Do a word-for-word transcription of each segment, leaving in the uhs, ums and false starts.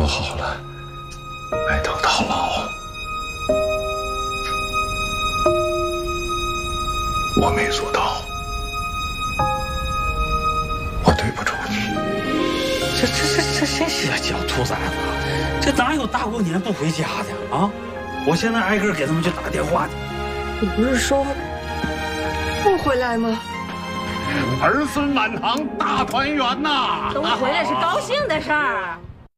说好了，白头到老。我没做到，我对不住你。 这这这这这些小兔崽子，这哪有大过年不回家的啊？我现在挨个给他们去打电话去。 你不是说不回来吗？ 儿孙满堂，大团圆呐！ 都回来是高兴的事儿。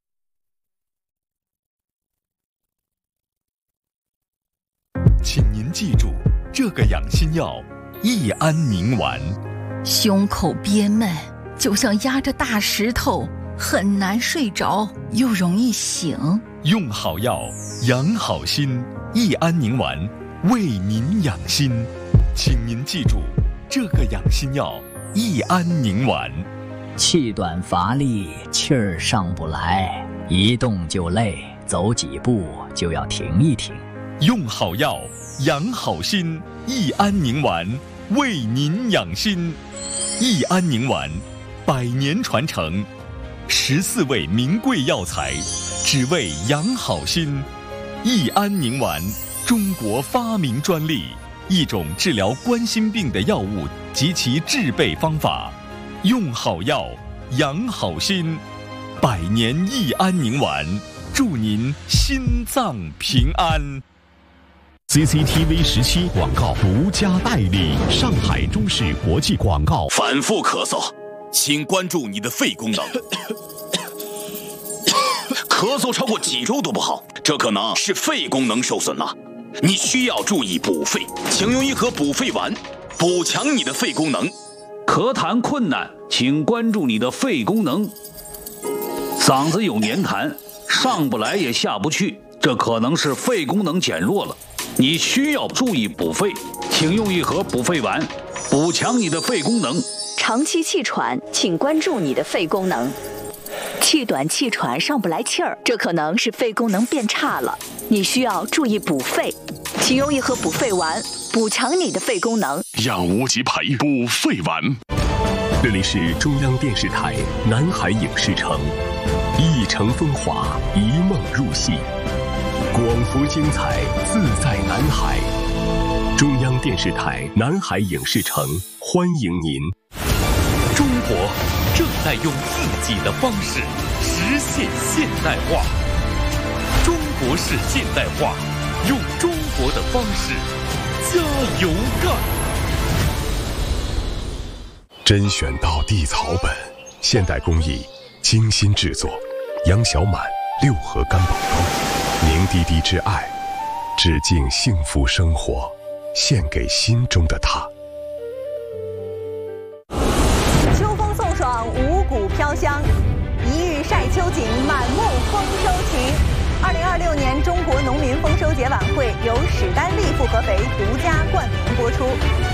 请您记住，这个养心药益安宁丸。 胸口憋闷，就像压着大石头，很难睡着，又容易醒。 用好药，养好心，益安宁丸为您养心。请您记住，这个养心药益安宁丸。 气短乏力，气儿上不来，一动就累，走几步就要停一停。 用好药，养好心，益安宁丸为您养心。益安宁丸，百年传承，十四味名贵药材，只为养好心。益安宁丸，中国发明专利，一种治疗冠心病的药物及其制备方法。用好药，养好心，百年益安宁丸，祝您心脏平安。 C C T V 十七广告独家代理，上海中视国际广告。 反复咳嗽，请关注你的肺功能。咳嗽超过几周都不好，这可能是肺功能受损了，你需要注意补肺，请用一盒补肺丸，补强你的肺功能。 咳痰困难，请关注你的肺功能。嗓子有黏痰，上不来也下不去，这可能是肺功能减弱了，你需要注意补肺，请用一盒补肺丸，补强你的肺功能。 长期气喘，请关注你的肺功能。气短气喘上不来气儿，这可能是肺功能变差了，你需要注意补肺，请用一盒补肺丸，补强你的肺功能。 养无极培补肺丸。这里是中央电视台南海影视城，一城风华，一梦入戏，广福精彩，自在南海。中央电视台南海影视城欢迎您。 中国正在用自己的方式实现现代化，中国式现代化，用中国的方式加油干。 甄选到地草本，现代工艺，精心制作。杨小满六合干宝汤，凝滴滴之爱，致敬幸福生活，献给心中的他。 秋风送爽，五谷飘香，一日晒秋景，满目丰收情。二零二六年中国农民丰收节晚会由史丹利复合肥独家冠名播出。